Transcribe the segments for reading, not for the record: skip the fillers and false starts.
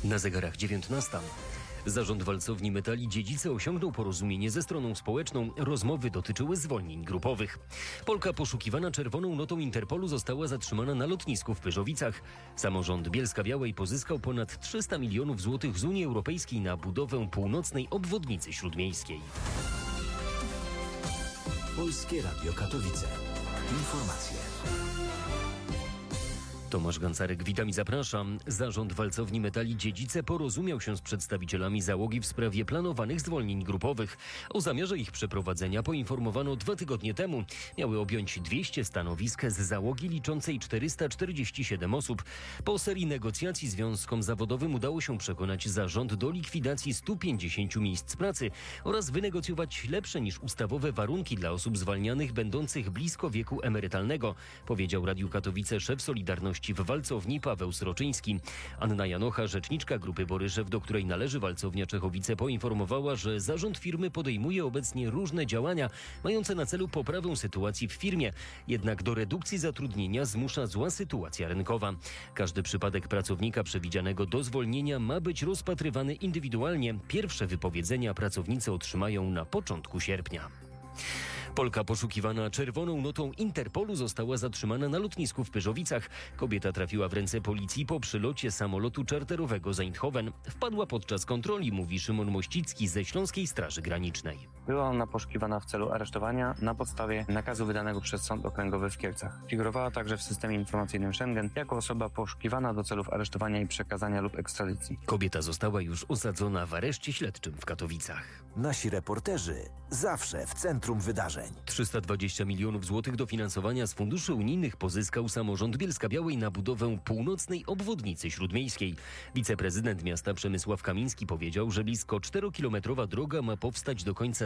Na zegarach 19. Zarząd Walcowni Metali Dziedzice osiągnął porozumienie ze stroną społeczną. Rozmowy dotyczyły zwolnień grupowych. Polka poszukiwana czerwoną notą Interpolu została zatrzymana na lotnisku w Pyrzowicach. Samorząd Bielska-Białej pozyskał ponad 300 milionów złotych z Unii Europejskiej na budowę północnej obwodnicy śródmiejskiej. Polskie Radio Katowice. Informacje. Tomasz Gancarek, witam i zapraszam. Zarząd Walcowni Metali Dziedzice porozumiał się z przedstawicielami załogi w sprawie planowanych zwolnień grupowych. O zamiarze ich przeprowadzenia poinformowano 2 tygodnie temu. Miały objąć 200 stanowisk z załogi liczącej 447 osób. Po serii negocjacji związkom zawodowym udało się przekonać zarząd do likwidacji 150 miejsc pracy oraz wynegocjować lepsze niż ustawowe warunki dla osób zwalnianych będących blisko wieku emerytalnego, powiedział Radiu Katowice szef Solidarności w Walcowni Paweł Sroczyński. Anna Janocha, rzeczniczka Grupy Boryszew, do której należy Walcownia Czechowice, poinformowała, że zarząd firmy podejmuje obecnie różne działania mające na celu poprawę sytuacji w firmie. Jednak do redukcji zatrudnienia zmusza zła sytuacja rynkowa. Każdy przypadek pracownika przewidzianego do zwolnienia ma być rozpatrywany indywidualnie. Pierwsze wypowiedzenia pracownicy otrzymają na początku sierpnia. Polka poszukiwana czerwoną notą Interpolu została zatrzymana na lotnisku w Pyrzowicach. Kobieta trafiła w ręce policji po przylocie samolotu czarterowego z Eindhoven. Wpadła podczas kontroli, mówi Szymon Mościcki ze Śląskiej Straży Granicznej. Była ona poszukiwana w celu aresztowania na podstawie nakazu wydanego przez Sąd Okręgowy w Kielcach. Figurowała także w systemie informacyjnym Schengen jako osoba poszukiwana do celów aresztowania i przekazania lub ekstradycji. Kobieta została już osadzona w areszcie śledczym w Katowicach. Nasi reporterzy zawsze w centrum wydarzeń. 320 milionów złotych dofinansowania z funduszy unijnych pozyskał samorząd Bielska-Białej na budowę północnej obwodnicy śródmiejskiej. Wiceprezydent miasta Przemysław Kamiński powiedział, że blisko 4-kilometrowa droga ma powstać do końca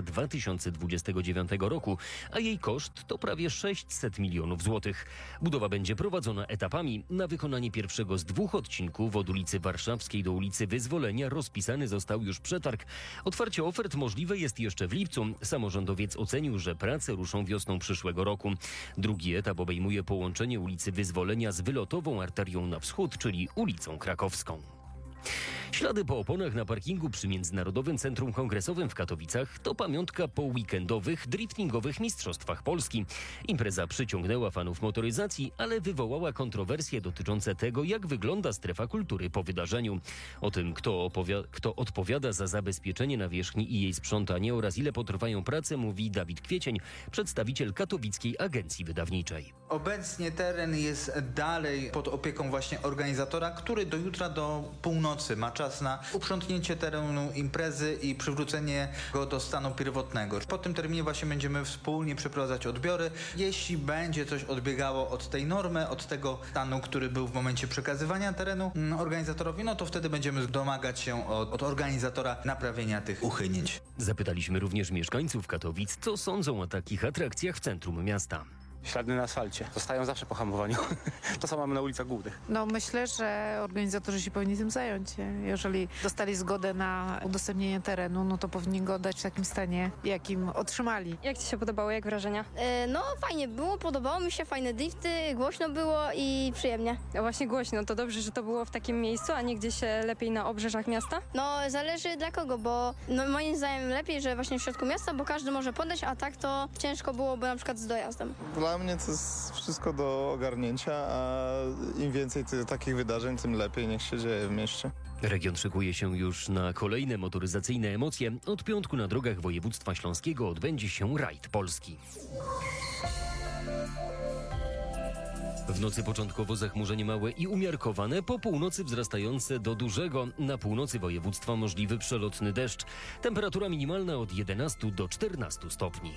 2029 roku, a jej koszt to prawie 600 milionów złotych. Budowa będzie prowadzona etapami. Na wykonanie pierwszego z 2 odcinków od ulicy Warszawskiej do ulicy Wyzwolenia rozpisany został już przetarg. Otwarcie ofert możliwe jest jeszcze w lipcu. Samorządowiec ocenił, że prace ruszą wiosną przyszłego roku. Drugi etap obejmuje połączenie ulicy Wyzwolenia z wylotową arterią na wschód, czyli ulicą Krakowską. Ślady po oponach na parkingu przy Międzynarodowym Centrum Kongresowym w Katowicach to pamiątka po weekendowych, driftingowych mistrzostwach Polski. Impreza przyciągnęła fanów motoryzacji, ale wywołała kontrowersje dotyczące tego, jak wygląda strefa kultury po wydarzeniu. O tym, kto odpowiada za zabezpieczenie nawierzchni i jej sprzątanie oraz ile potrwają prace, mówi Dawid Kwiecień, przedstawiciel Katowickiej Agencji Wydawniczej. Obecnie teren jest dalej pod opieką właśnie organizatora, który do jutra do północy ma czas na uprzątnięcie terenu imprezy i przywrócenie go do stanu pierwotnego. Po tym terminie właśnie będziemy wspólnie przeprowadzać odbiory. Jeśli będzie coś odbiegało od tej normy, od tego stanu, który był w momencie przekazywania terenu organizatorowi, no to wtedy będziemy domagać się od organizatora naprawienia tych uchybień. Zapytaliśmy również mieszkańców Katowic, co sądzą o takich atrakcjach w centrum miasta. Ślady na asfalcie zostają zawsze po hamowaniu. To samo mamy na ulicach głównych. No myślę, że organizatorzy się powinni tym zająć. Jeżeli dostali zgodę na udostępnienie terenu, no to powinni go oddać w takim stanie, jakim otrzymali. Jak ci się podobało, jak wrażenia? No fajnie było, podobało mi się, fajne drifty, głośno było i przyjemnie. No właśnie głośno, to dobrze, że to było w takim miejscu, a nie gdzieś lepiej na obrzeżach miasta? No zależy dla kogo, bo no, moim zdaniem lepiej, że właśnie w środku miasta, bo każdy może podejść, a tak to ciężko byłoby na przykład z dojazdem. Dla mnie to jest wszystko do ogarnięcia, a im więcej takich wydarzeń, tym lepiej niech się dzieje w mieście. Region szykuje się już na kolejne motoryzacyjne emocje. Od piątku na drogach województwa śląskiego odbędzie się rajd polski. W nocy początkowo zachmurzenie małe i umiarkowane, po północy wzrastające do dużego. Na północy województwa możliwy przelotny deszcz. Temperatura minimalna od 11 do 14 stopni.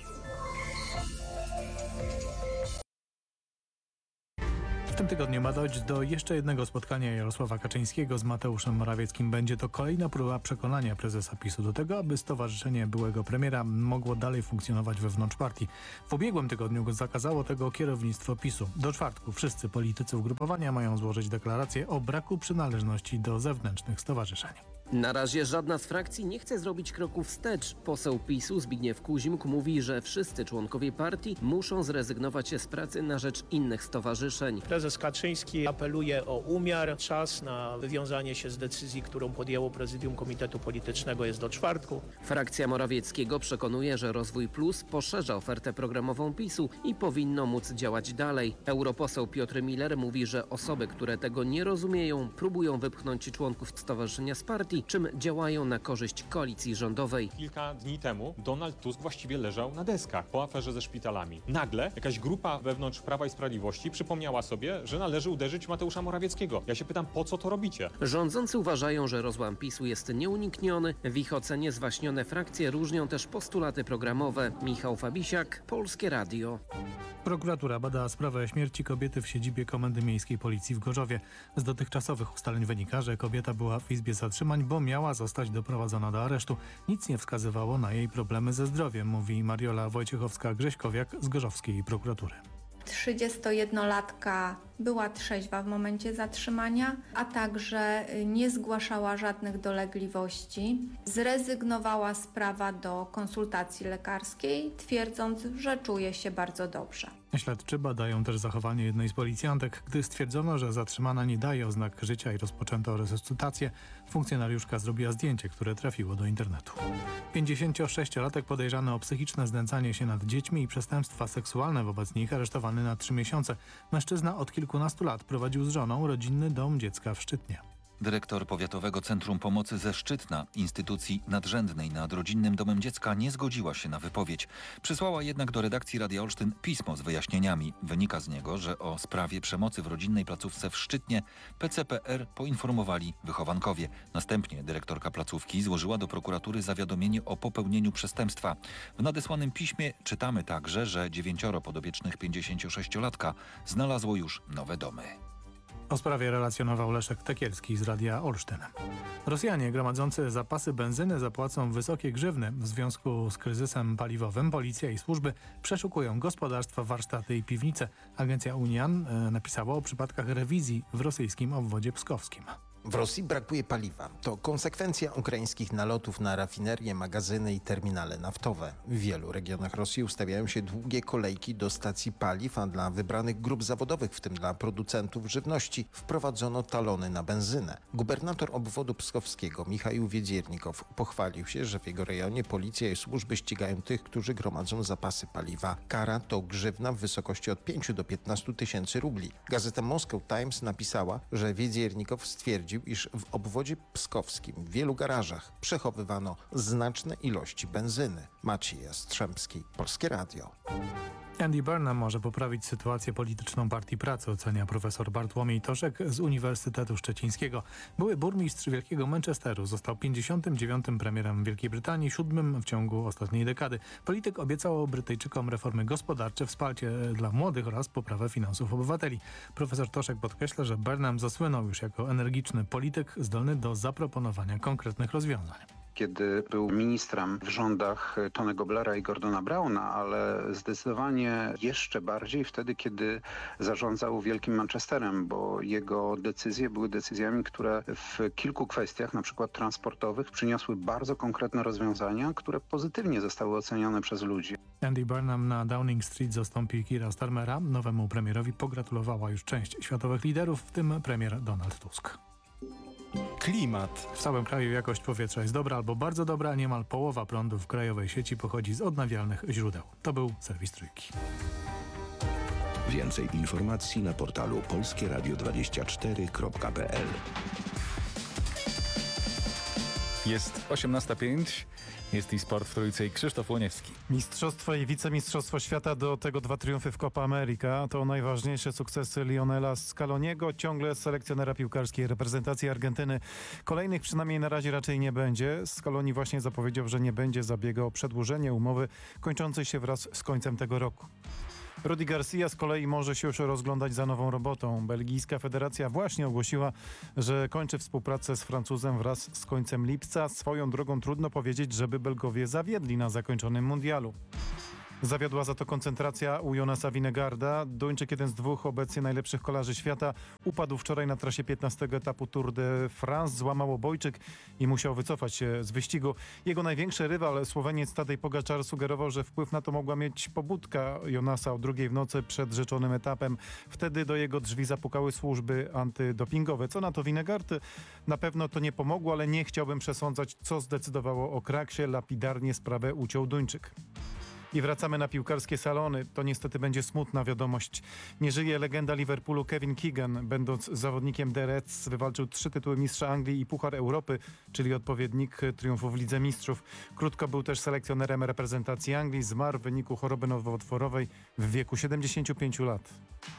W tym tygodniu ma dojść do jeszcze jednego spotkania Jarosława Kaczyńskiego z Mateuszem Morawieckim. Będzie to kolejna próba przekonania prezesa PiS-u do tego, aby stowarzyszenie byłego premiera mogło dalej funkcjonować wewnątrz partii. W ubiegłym tygodniu zakazało tego kierownictwo PiS-u. Do czwartku wszyscy politycy ugrupowania mają złożyć deklarację o braku przynależności do zewnętrznych stowarzyszeń. Na razie żadna z frakcji nie chce zrobić kroku wstecz. Poseł PiS-u Zbigniew Kuźmuk mówi, że wszyscy członkowie partii muszą zrezygnować z pracy na rzecz innych stowarzyszeń. Prezes Kaczyński apeluje o umiar. Czas na wywiązanie się z decyzji, którą podjęło prezydium Komitetu Politycznego, jest do czwartku. Frakcja Morawieckiego przekonuje, że Rozwój Plus poszerza ofertę programową PiS-u i powinno móc działać dalej. Europoseł Piotr Miller mówi, że osoby, które tego nie rozumieją, próbują wypchnąć członków stowarzyszenia z partii, czym działają na korzyść koalicji rządowej. Kilka dni temu Donald Tusk właściwie leżał na deskach po aferze ze szpitalami. Nagle jakaś grupa wewnątrz Prawa i Sprawiedliwości przypomniała sobie, że należy uderzyć Mateusza Morawieckiego. Ja się pytam, po co to robicie? Rządzący uważają, że rozłam PiS-u jest nieunikniony. W ich ocenie zwaśnione frakcje różnią też postulaty programowe. Michał Fabisiak, Polskie Radio. Prokuratura bada sprawę śmierci kobiety w siedzibie Komendy Miejskiej Policji w Gorzowie. Z dotychczasowych ustaleń wynika, że kobieta była w izbie zatrzymań, bo miała zostać doprowadzona do aresztu. Nic nie wskazywało na jej problemy ze zdrowiem, mówi Mariola Wojciechowska-Grześkowiak z gorzowskiej prokuratury. 31-latka była trzeźwa w momencie zatrzymania, a także nie zgłaszała żadnych dolegliwości. Zrezygnowała z prawa do konsultacji lekarskiej, twierdząc, że czuje się bardzo dobrze. Śledczy badają też zachowanie jednej z policjantek. Gdy stwierdzono, że zatrzymana nie daje oznak życia i rozpoczęto resuscytację, funkcjonariuszka zrobiła zdjęcie, które trafiło do internetu. 56-latek podejrzany o psychiczne znęcanie się nad dziećmi i przestępstwa seksualne wobec nich aresztowany na 3 miesiące. Mężczyzna od kilkunastu lat prowadził z żoną rodzinny dom dziecka w Szczytnie. Dyrektor Powiatowego Centrum Pomocy ze Szczytna, instytucji nadrzędnej nad rodzinnym domem dziecka, nie zgodziła się na wypowiedź. Przysłała jednak do redakcji Radia Olsztyn pismo z wyjaśnieniami. Wynika z niego, że o sprawie przemocy w rodzinnej placówce w Szczytnie PCPR poinformowali wychowankowie. Następnie dyrektorka placówki złożyła do prokuratury zawiadomienie o popełnieniu przestępstwa. W nadesłanym piśmie czytamy także, że 9 podopiecznych 56-latka znalazło już nowe domy. O sprawie relacjonował Leszek Tekielski z Radia Olsztyn. Rosjanie gromadzący zapasy benzyny zapłacą wysokie grzywny. W związku z kryzysem paliwowym policja i służby przeszukują gospodarstwa, warsztaty i piwnice. Agencja Unian napisała o przypadkach rewizji w rosyjskim obwodzie pskowskim. W Rosji brakuje paliwa. To konsekwencja ukraińskich nalotów na rafinerie, magazyny i terminale naftowe. W wielu regionach Rosji ustawiają się długie kolejki do stacji paliw, a dla wybranych grup zawodowych, w tym dla producentów żywności, wprowadzono talony na benzynę. Gubernator obwodu pskowskiego Michał Wiedziernikow pochwalił się, że w jego rejonie policja i służby ścigają tych, którzy gromadzą zapasy paliwa. Kara to grzywna w wysokości od 5 do 15 tysięcy rubli. Gazeta Moscow Times napisała, że Wiedziernikow stwierdził, iż w obwodzie pskowskim w wielu garażach przechowywano znaczne ilości benzyny. Maciej Jastrzębski, Polskie Radio. Andy Burnham może poprawić sytuację polityczną Partii Pracy, ocenia profesor Bartłomiej Toszek z Uniwersytetu Szczecińskiego. Były burmistrz Wielkiego Manchesteru, został 59. premierem Wielkiej Brytanii, 7. w ciągu ostatniej dekady. Polityk obiecał Brytyjczykom reformy gospodarcze, wsparcie dla młodych oraz poprawę finansów obywateli. Profesor Toszek podkreśla, że Burnham zasłynął już jako energiczny polityk zdolny do zaproponowania konkretnych rozwiązań. Kiedy był ministrem w rządach Tonego Blaira i Gordona Browna, ale zdecydowanie jeszcze bardziej wtedy, kiedy zarządzał Wielkim Manchesterem, bo jego decyzje były decyzjami, które w kilku kwestiach, na przykład transportowych, przyniosły bardzo konkretne rozwiązania, które pozytywnie zostały ocenione przez ludzi. Andy Burnham na Downing Street zastąpi Keira Starmera. Nowemu premierowi pogratulowała już część światowych liderów, w tym premier Donald Tusk. Klimat. W całym kraju jakość powietrza jest dobra albo bardzo dobra. Niemal połowa prądu w krajowej sieci pochodzi z odnawialnych źródeł. To był serwis Trójki. Więcej informacji na portalu polskieradio24.pl. Jest 18:05. Jest i sport w Trójce i Krzysztof Łoniewski. Mistrzostwo i wicemistrzostwo świata, do tego 2 triumfy w Copa America. To najważniejsze sukcesy Lionela Scaloniego, ciągle selekcjonera piłkarskiej reprezentacji Argentyny. Kolejnych przynajmniej na razie raczej nie będzie. Scaloni właśnie zapowiedział, że nie będzie zabiegał o przedłużenie umowy kończącej się wraz z końcem tego roku. Rudi Garcia z kolei może się już rozglądać za nową robotą. Belgijska federacja właśnie ogłosiła, że kończy współpracę z Francuzem wraz z końcem lipca. Swoją drogą trudno powiedzieć, żeby Belgowie zawiedli na zakończonym mundialu. Zawiodła za to koncentracja u Jonasa Vingegaarda. Duńczyk, jeden z dwóch obecnie najlepszych kolarzy świata, upadł wczoraj na trasie 15 etapu Tour de France, złamał obojczyk i musiał wycofać się z wyścigu. Jego największy rywal, Słoweniec Tadej Pogačar, sugerował, że wpływ na to mogła mieć pobudka Jonasa o 2:00 w nocy przed rzeczonym etapem. Wtedy do jego drzwi zapukały służby antydopingowe. Co na to Vingegaard? Na pewno to nie pomogło, ale nie chciałbym przesądzać, co zdecydowało o kraksie. Lapidarnie sprawę uciął Duńczyk. I wracamy na piłkarskie salony. To niestety będzie smutna wiadomość. Nie żyje legenda Liverpoolu Kevin Keegan. Będąc zawodnikiem The Reds, wywalczył 3 tytuły mistrza Anglii i Puchar Europy, czyli odpowiednik triumfu w Lidze Mistrzów. Krótko był też selekcjonerem reprezentacji Anglii. Zmarł w wyniku choroby nowotworowej w wieku 75 lat.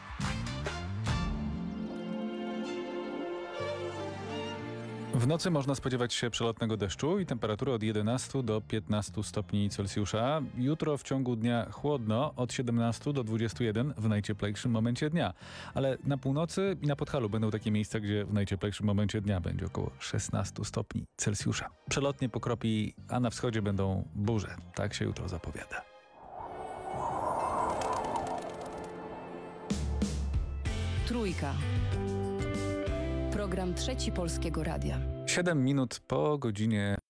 W nocy można spodziewać się przelotnego deszczu i temperatury od 11 do 15 stopni Celsjusza. Jutro w ciągu dnia chłodno od 17 do 21 w najcieplejszym momencie dnia. Ale na północy i na Podhalu będą takie miejsca, gdzie w najcieplejszym momencie dnia będzie około 16 stopni Celsjusza. Przelotnie pokropi, a na wschodzie będą burze. Tak się jutro zapowiada. Trójka. Program Trzeci Polskiego Radia. 7 minut po godzinie